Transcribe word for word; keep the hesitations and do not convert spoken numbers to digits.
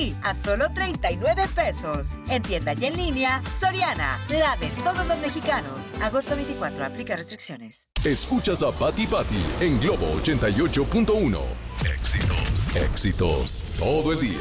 Sí, a solo treinta y nueve pesos. En tienda y en línea, Soriana, la de todos los mexicanos. Agosto veinticuatro, aplica restricciones. Escuchas a Pati Pati en Globo ochenta y ocho punto uno. Éxitos, éxitos, todo el día.